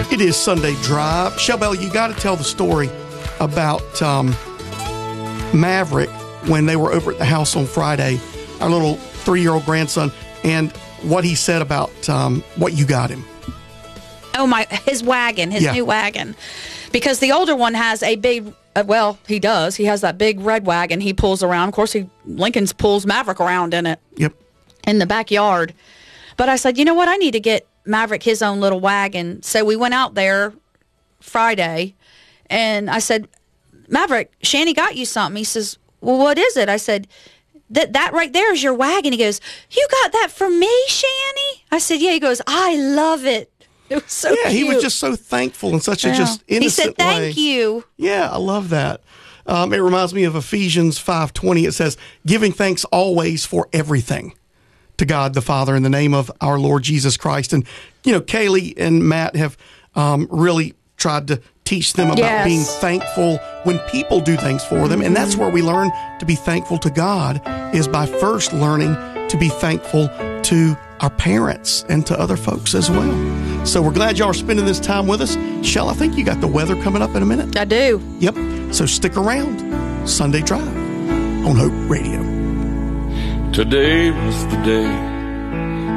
It is Sunday Drive. Shelbell, you got to tell the story about Maverick when they were over at the house on Friday, our little 3-year-old grandson, and what he said about what you got him. Oh, his wagon, his new wagon. Because the older one has a big, he does. He has that big red wagon he pulls around. Of course, Lincoln pulls Maverick around in it. Yep. In the backyard. But I said, you know what? I need to get Maverick his own little wagon. So we went out there Friday, and I said, Maverick, Shanny got you something. He says, well, what is it? I said, that right there is your wagon. He goes, you got that for me, Shanny? I said, yeah. He goes, I love it. It was so cute. He was just so thankful in such a just innocent way. He said, thank you. Yeah, I love that. It reminds me of Ephesians 5:20. It says, giving thanks always for everything to God the Father in the name of our Lord Jesus Christ. And, Kaylee and Matt have really tried to teach them about being thankful when people do things for them. And that's where we learn to be thankful to God, is by first learning to be thankful to our parents and to other folks as well. So we're glad y'all are spending this time with us. Shell, I think you got the weather coming up in a minute. I do. Yep. So stick around. Sunday Drive on Hope Radio. Today was the day